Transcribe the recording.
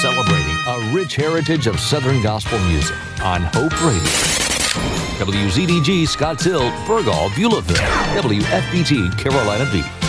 celebrating a rich heritage of Southern gospel music on Hope Radio. WZDG Scotts Hill, Burgaw, Beulahville, WFBT Carolina Beach.